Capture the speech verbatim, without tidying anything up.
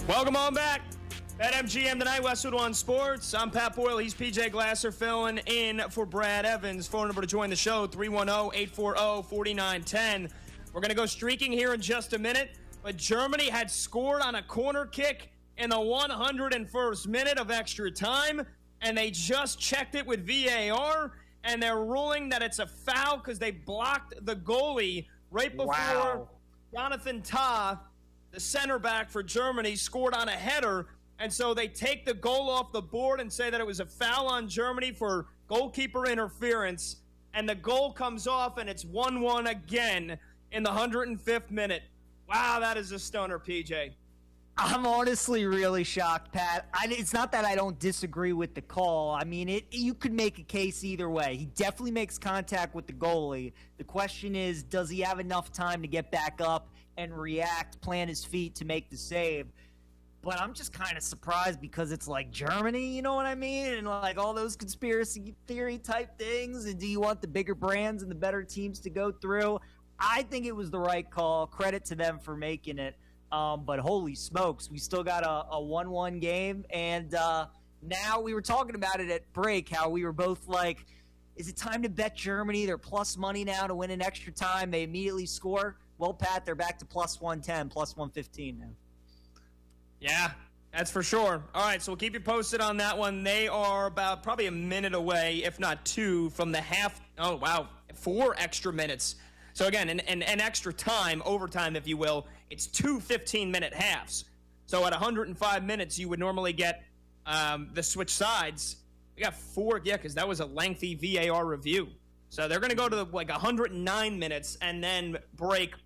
Welcome on back. BetMGM tonight, Westwood One Sports. I'm Pat Boyle. He's P J Glasser filling in for Brad Evans. Phone number to join the show, three one zero, eight four zero, four nine one zero. We're going to go streaking here in just a minute, but Germany had scored on a corner kick in the one hundred first minute of extra time, and they just checked it with V A R, and they're ruling that it's a foul because they blocked the goalie right before Wow. Jonathan Tah, the center back for Germany, scored on a header. And so they take the goal off the board and say that it was a foul on Germany for goalkeeper interference. And the goal comes off, and it's one one again in the one hundred fifth minute. Wow, that is a stunner, P J. I'm honestly really shocked, Pat. I, it's not that I don't disagree with the call. I mean, it. You could make a case either way. He definitely makes contact with the goalie. The question is, does he have enough time to get back up and react, plant his feet to make the save? But I'm just kind of surprised because it's like Germany, you know what I mean? And like all those conspiracy theory type things. And do you want the bigger brands and the better teams to go through? I think it was the right call. Credit to them for making it. Um, but holy smokes, we still got a, a one one game. And uh, now we were talking about it at break, how we were both like, is it time to bet Germany? They're plus money now to win in extra time. They immediately score. Well, Pat, they're back to plus one ten, plus one fifteen now. Yeah, that's for sure. All right, so we'll keep you posted on that one. They are about probably a minute away, if not two, from the half. Oh, wow, four extra minutes. So, again, an, an, an extra time, overtime, if you will, it's two fifteen-minute halves. So at one hundred five minutes, you would normally get um, the switch sides. We got four, yeah, because that was a lengthy V A R review. So they're going to go to like one hundred nine minutes and then break